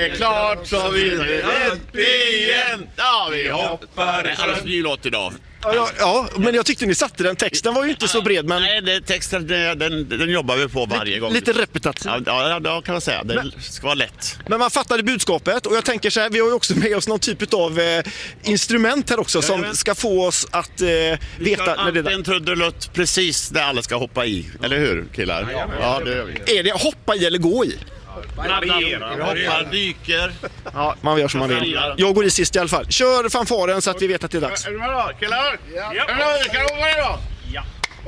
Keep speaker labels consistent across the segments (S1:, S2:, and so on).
S1: är klart så vi rätt igen. Ja, vi hoppar. Det är alldeles ny låt idag.
S2: Ja, men jag tyckte ni satte den. Texten var ju inte så bred, men...
S1: Nej, texten den jobbar vi på varje gång.
S2: Lite repetitiv.
S1: Ja, kan man säga. Det ska vara lätt.
S2: Men man fattade budskapet, och jag tänker så här, vi har ju också med oss någon typ av instrument här också som ska få oss att veta när det är...
S1: En trudelutt precis där alla ska hoppa i. Eller hur, killar? Ja, det gör vi.
S2: Är det hoppa i eller gå i?
S1: Vi hoppar, dyker.
S2: Ja, man gör som man vill. Jag går i sist i alla fall. Kör fanfaren så att vi vet att det är dags.
S1: Är du med då, killar? Ja. Är du med? Ska du hoppa i då? Ja.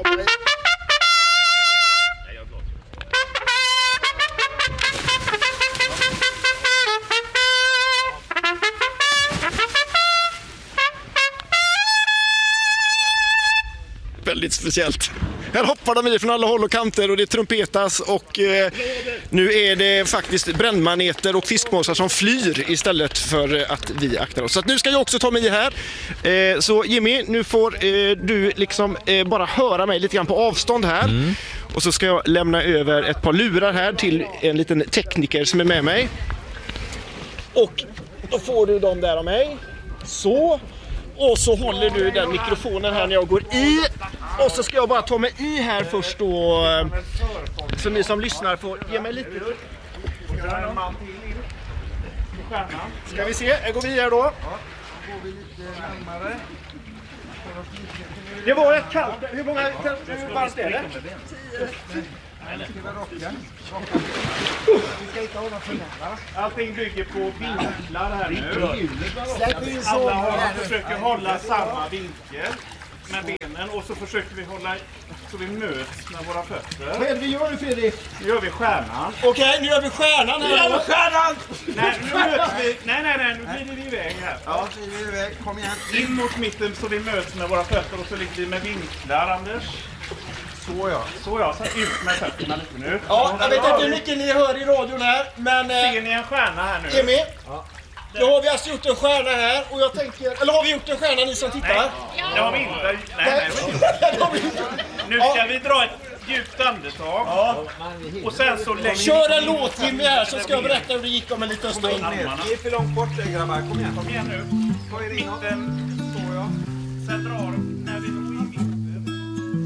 S2: Väldigt speciellt. Här hoppar de i från alla håll och kanter och det trumpetas, och nu är det faktiskt brännmaneter och fiskmåsar som flyr istället för att vi aktar oss. Så att nu ska jag också ta mig i här. Så Jimmy, nu får du liksom bara höra mig lite grann på avstånd här. Och så ska jag lämna över ett par lurar här till en liten tekniker som är med mig. Och då får du dem där av mig. Så. Och så håller du den mikrofonen här när jag går i. Och så ska jag bara ta mig i här först då. Så ni som lyssnar får ge mig lite. Ska vi se, jag går vidare då. Det var ett kallt. Hur varmt är det? 10. Allting bygger på vinklar här nu. Alla försöker hålla samma vinkel med benen, och så försöker vi hålla så vi möts med våra fötter. Vad är det vi gör nu, Fredrik? Nu gör vi stjärnan. Okej, nu gör vi stjärnan här. Nu gör vi stjärnan! Nej, nu möts vi. Nej, nu glider vi iväg här. Ja, glider vi iväg. Kom igen. In mot mitten så vi möts med våra fötter, och så ligger vi med vinklar, Anders. Så ja, så ut med fötterna lite nu. Ja, jag vet inte hur mycket ni hör i radion här, men... Ser ni en stjärna här nu? Jimmy? Ja. Då har vi alltså gjort en stjärna här, och jag tänker... Eller har vi gjort en stjärna, ni som tittar? Nej, det har vi inte. Nej. Nu ska vi dra ett djupt andetag. Ja. Och sen så lägger... Kör en låt, Jimmy, här, så ska jag berätta hur det gick om en liten stund.
S3: Ni är för långt bort, grabbar. Kom igen
S1: nu. På mitten står jag. Sen drar när vi...